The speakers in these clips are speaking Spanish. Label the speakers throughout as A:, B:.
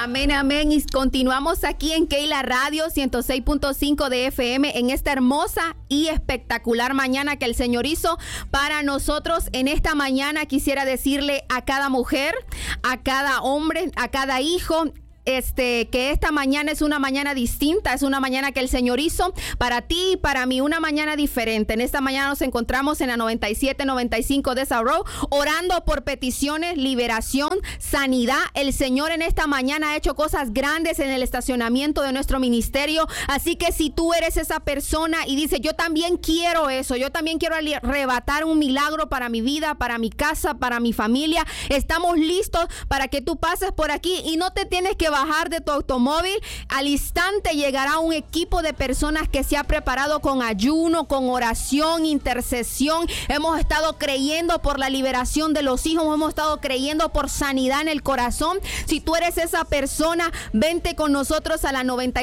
A: Amén, amén. Y continuamos aquí en Keila Radio 106.5 de FM en esta hermosa y espectacular mañana que el Señor hizo para nosotros. En esta mañana quisiera decirle a cada mujer, a cada hombre, a cada hijo, que esta mañana es una mañana distinta, es una mañana que el Señor hizo para ti y para mí, una mañana diferente. En esta mañana nos encontramos en la 9795 de South Road, orando por peticiones, liberación, sanidad. El Señor en esta mañana ha hecho cosas grandes en el estacionamiento de nuestro ministerio, así que si tú eres esa persona y dices, yo también quiero eso, yo también quiero arrebatar un milagro para mi vida, para mi casa, para mi familia, estamos listos para que tú pases por aquí y no te tienes que bajar de tu automóvil. Al instante llegará un equipo de personas que se ha preparado con ayuno, con oración, intercesión. Hemos estado creyendo por la liberación de los hijos, hemos estado creyendo por sanidad en el corazón. Si tú eres esa persona, vente con nosotros a la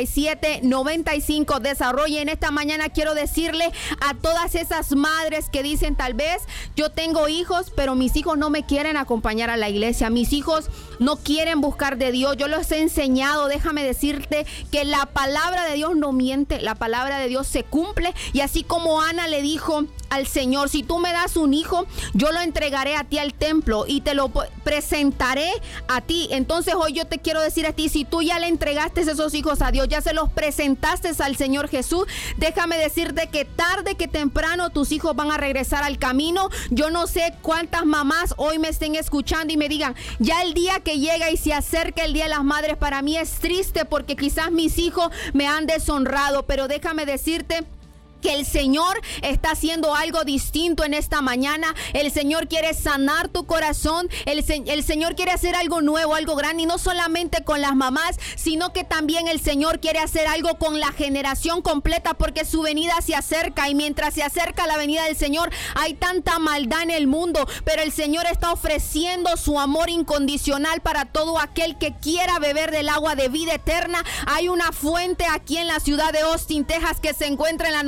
A: 9795 Desarrollo. En esta mañana quiero decirle a todas esas madres que dicen, tal vez yo tengo hijos, pero mis hijos no me quieren acompañar a la iglesia, mis hijos no quieren buscar de Dios, yo los he enseñado. Déjame decirte que la palabra de Dios no miente, la palabra de Dios se cumple, y así como Ana le dijo al Señor, si tú me das un hijo, yo lo entregaré a ti al templo y te lo presentaré a ti. Entonces hoy yo te quiero decir a ti, si tú ya le entregaste esos hijos a Dios, ya se los presentaste al Señor Jesús, déjame decirte que tarde que temprano tus hijos van a regresar al camino. Yo no sé cuántas mamás hoy me estén escuchando y me digan, ya el día que llega y se acerca el Día de las Madres, para mí es triste porque quizás mis hijos me han deshonrado, pero déjame decirte que el Señor está haciendo algo distinto en esta mañana. El Señor quiere sanar tu corazón. El Señor quiere hacer algo nuevo, algo grande, y no solamente con las mamás, sino que también el Señor quiere hacer algo con la generación completa, porque su venida se acerca, y mientras se acerca la venida del Señor hay tanta maldad en el mundo, pero el Señor está ofreciendo su amor incondicional para todo aquel que quiera beber del agua de vida eterna. Hay una fuente aquí en la ciudad de Austin, Texas, que se encuentra en la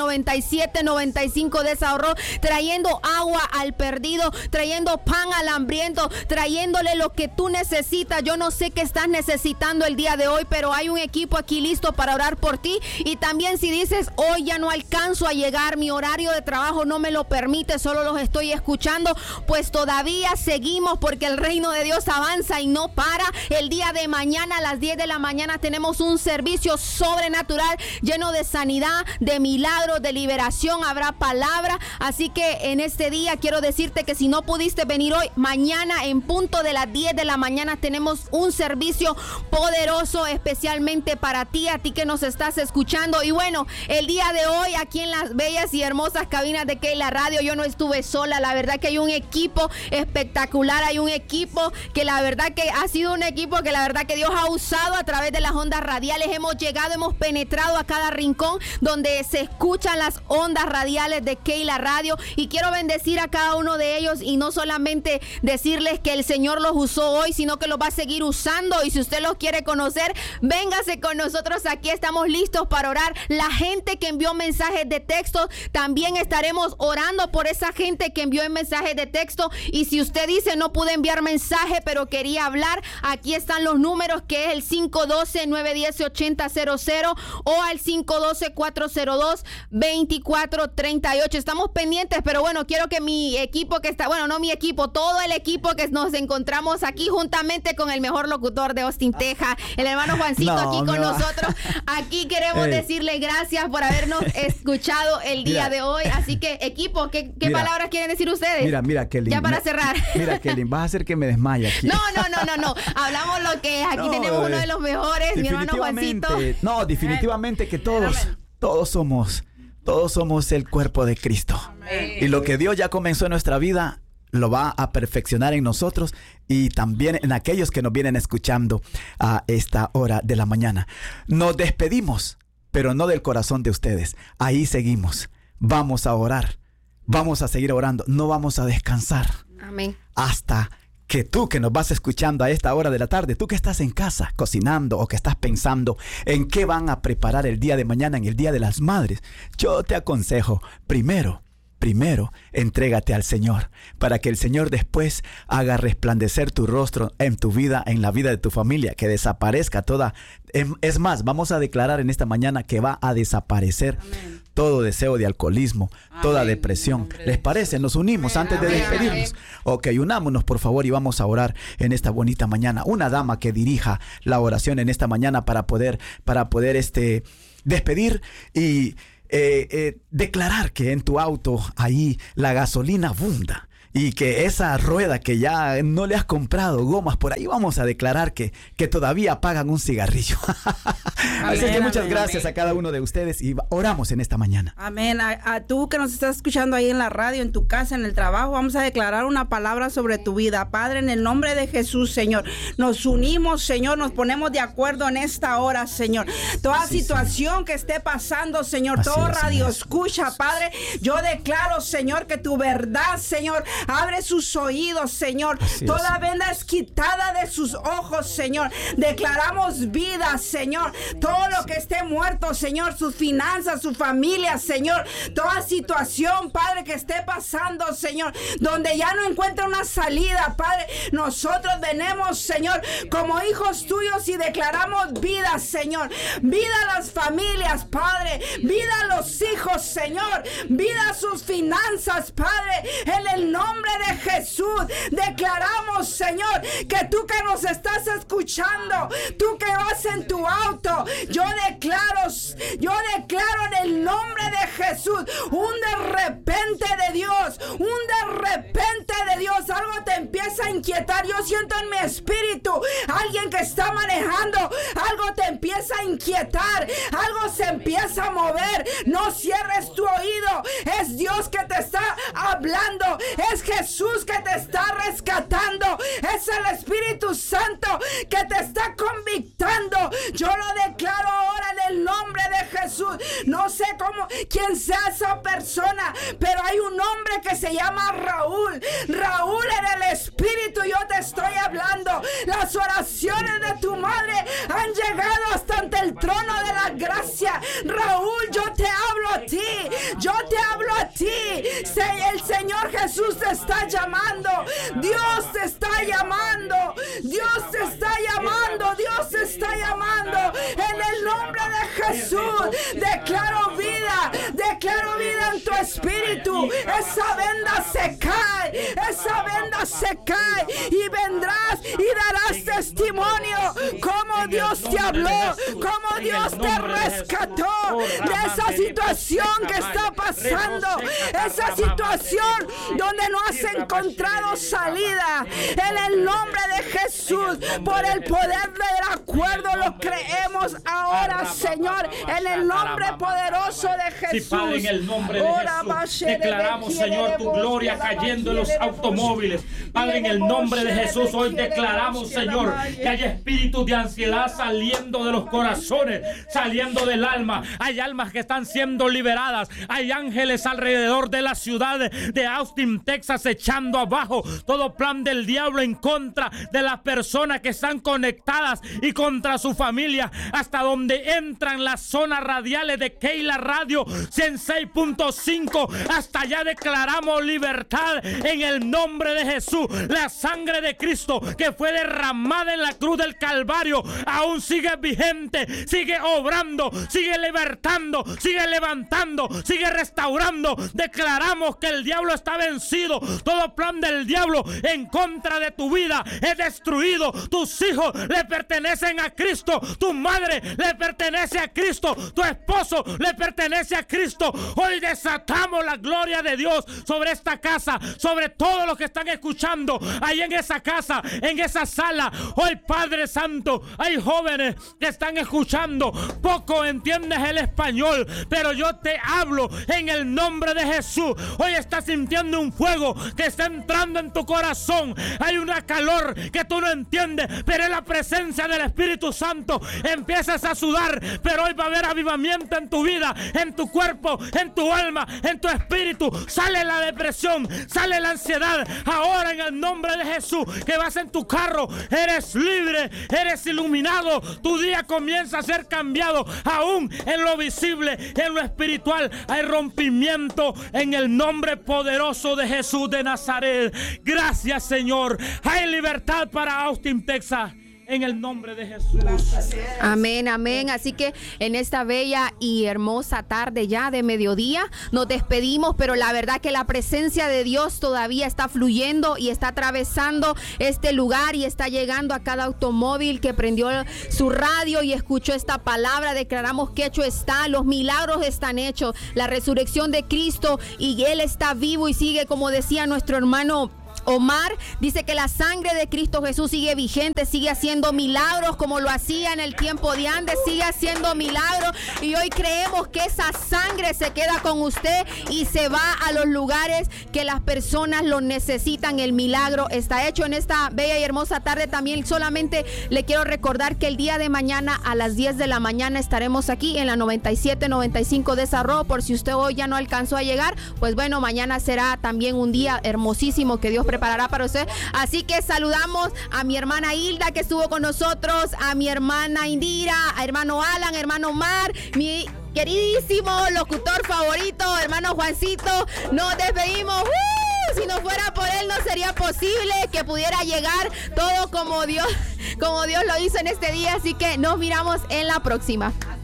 A: 9795 de South Road, trayendo agua al perdido, trayendo pan al hambriento, trayéndole lo que tú necesitas. Yo no sé qué estás necesitando el día de hoy, pero hay un equipo aquí listo para orar por ti. Y también si dices, hoy ya no alcanzo a llegar, mi horario de trabajo no me lo permite, solo los estoy escuchando, pues todavía seguimos, porque el reino de Dios avanza y no para. El día de mañana a las 10 de la mañana tenemos un servicio sobrenatural lleno de sanidad, de milagros, de liberación, habrá palabra. Así que en este día quiero decirte que si no pudiste venir hoy, mañana en punto de las 10 de la mañana tenemos un servicio poderoso especialmente para ti, a ti que nos estás escuchando. Y bueno, el día de hoy aquí en las bellas y hermosas cabinas de Keila Radio, yo no estuve sola. La verdad que hay un equipo espectacular, hay un equipo que la verdad que ha sido un equipo que la verdad que Dios ha usado a través de las ondas radiales. Hemos llegado, hemos penetrado a cada rincón donde se escuchan las ondas radiales de Keila Radio, y quiero bendecir a cada uno de ellos, y no solamente decirles que el Señor los usó hoy, sino que los va a seguir usando. Y si usted los quiere conocer, véngase con nosotros, aquí estamos listos para orar. La gente que envió mensajes de texto, también estaremos orando por esa gente que envió mensajes de texto. Y si usted dice, no pude enviar mensaje pero quería hablar, aquí están los números, que es el 512-910-8000 o al 512-402-2438. Estamos pendientes, pero bueno, quiero que mi equipo que está, bueno, no mi equipo, todo el equipo que nos encontramos aquí juntamente con el mejor locutor de Austin, Texas, el hermano Juancito, aquí con nosotros. Aquí queremos decirle gracias por habernos escuchado el día de hoy. Así que, equipo, ¿qué palabras quieren decir ustedes?
B: Mira, Kelly.
A: Ya para cerrar.
B: Mira, Kelly, vas a hacer que me desmaye aquí.
A: No. Hablamos lo que es. Aquí tenemos uno de los mejores, mi hermano Juancito.
B: No, definitivamente que todos somos el cuerpo de Cristo. Amén. Y lo que Dios ya comenzó en nuestra vida, lo va a perfeccionar en nosotros y también en aquellos que nos vienen escuchando a esta hora de la mañana. Nos despedimos, pero no del corazón de ustedes. Ahí seguimos. Vamos a orar. Vamos a seguir orando. No vamos a descansar.
A: Amén.
B: Hasta que tú que nos vas escuchando a esta hora de la tarde, tú que estás en casa cocinando o que estás pensando en qué van a preparar el día de mañana, en el Día de las Madres, yo te aconsejo, primero primero entrégate al Señor, para que el Señor después haga resplandecer tu rostro en tu vida, en la vida de tu familia, que desaparezca toda. Es más, vamos a declarar en esta mañana que va a desaparecer todo deseo de alcoholismo, toda depresión. ¿Les parece? Nos unimos antes de despedirnos. Ok, unámonos por favor y vamos a orar en esta bonita mañana. Una dama que dirija la oración en esta mañana para poder despedir y declarar que en tu auto ahí la gasolina abunda. Y que esa rueda que ya no le has comprado, gomas por ahí, vamos a declarar que todavía pagan un cigarrillo. Así que muchas gracias a cada uno de ustedes y oramos en esta mañana.
C: Amén. A tú que nos estás escuchando ahí en la radio, en tu casa, en el trabajo, vamos a declarar una palabra sobre tu vida. Padre, en el nombre de Jesús, Señor, nos unimos, Señor, nos ponemos de acuerdo en esta hora, Señor. Toda situación que esté pasando, Señor, todo radio escucha, Padre, yo declaro, Señor, que tu verdad, Señor, abre sus oídos, Señor. Toda venda es quitada de sus ojos, Señor. Declaramos vida, Señor. Todo lo que esté muerto, Señor, sus finanzas, su familia, Señor. Toda situación, Padre, que esté pasando, Señor, donde ya no encuentra una salida, Padre. Nosotros venimos, Señor, como hijos tuyos y declaramos vida, Señor. Vida a las familias, Padre. Vida a los hijos, Señor. Vida a sus finanzas, Padre. En el nombre de Jesús declaramos, Señor, que tú que nos estás escuchando, tú que vas en tu auto, yo declaro en el nombre de Jesús un de repente de Dios, algo te empieza a inquietar. Yo siento en mi espíritu alguien que está manejando, algo te empieza a inquietar, algo se empieza a mover. No cierres tu oído, es Dios que te está hablando, es Jesús que te está rescatando, es el Espíritu Santo que te está convictando. Yo lo declaro ahora en el nombre de Jesús. No sé quién sea esa persona, pero hay un hombre que se llama Raúl. Raúl, en el Espíritu yo te estoy hablando. Las oraciones de tu madre han llegado hasta ante el trono de la gracia. Raúl, yo te hablo a ti. El Señor Jesús te está llamando. Dios te está llamando. En el nombre de Jesús declaro vida en tu espíritu. Esa venda se cae y vendrás y darás testimonio cómo Dios te habló, cómo Dios te rescató de esa situación que está pasando, esa situación donde no has encontrado salida. En el nombre de Jesús, por el poder del acuerdo, lo creemos ahora, Señor, en el nombre poderoso de Jesús.
D: Sí, Padre, en el nombre de Jesús declaramos, Señor, tu gloria cayendo en los automóviles. Padre, en el nombre de Jesús, hoy declaramos, Señor, que hay espíritus de ansiedad saliendo de los corazones, saliendo del alma. Hay almas que están siendo liberadas. Hay ángeles alrededor de la ciudad de Austin, Texas, echando abajo todo plan del diablo en contra de las personas que están conectadas y contra su familia, hasta donde entran las zonas radiales de Keila Radio 106.5. Hasta allá declaramos libertad en el nombre de Jesús. La sangre de Cristo que fue derramada en la cruz del Calvario aún sigue vigente, sigue obrando, sigue libertando, sigue levantando, sigue restaurando. Declaramos que el diablo está vencido. Todo plan del diablo en contra de tu vida es destruido. Tus hijos le pertenecen a Cristo, tu madre le pertenece a Cristo, tu esposo le pertenece a Cristo. Hoy desatamos la gloria de Dios sobre esta casa, sobre todos los que están escuchando ahí en esa casa, en esa sala. Hoy, Padre Santo, hay jóvenes que están escuchando, poco entiendes el español, pero yo te hablo en el nombre de Jesús. Hoy estás sintiendo un fuego que está entrando en tu corazón. Hay una calor que tú no entiendes, pero es la presencia del Espíritu Santo. Empieza empiezas a sudar, pero hoy va a haber avivamiento en tu vida, en tu cuerpo, en tu alma, en tu espíritu. Sale la depresión, sale la ansiedad. Ahora en el nombre de Jesús, que vas en tu carro, eres libre, eres iluminado. Tu día comienza a ser cambiado. Aún en lo visible, en lo espiritual, hay rompimiento en el nombre poderoso de Jesús de Nazaret. Gracias, Señor. Hay libertad para Austin, Texas, en el nombre de Jesús.
A: Amén, amén. Así que en esta bella y hermosa tarde ya de mediodía nos despedimos, pero la verdad que la presencia de Dios todavía está fluyendo y está atravesando este lugar y está llegando a cada automóvil que prendió su radio y escuchó esta palabra. Declaramos que hecho está, los milagros están hechos, la resurrección de Cristo, y Él está vivo y sigue, como decía nuestro hermano Omar, dice que la sangre de Cristo Jesús sigue vigente, sigue haciendo milagros como lo hacía en el tiempo de antes, sigue haciendo milagros, y hoy creemos que esa sangre se queda con usted y se va a los lugares que las personas lo necesitan. El milagro está hecho. En esta bella y hermosa tarde también solamente le quiero recordar que el día de mañana a las 10 de la mañana estaremos aquí en la 97-95 de Cerro. Por si usted hoy ya no alcanzó a llegar, pues bueno, mañana será también un día hermosísimo que Dios preparará para usted. Así que saludamos a mi hermana Hilda, que estuvo con nosotros, a mi hermana Indira, a hermano Alan, hermano Omar, mi queridísimo locutor favorito, hermano Juancito. Nos despedimos. Si no fuera por él, no sería posible que pudiera llegar todo como Dios lo hizo en este día. Así que nos miramos en la próxima.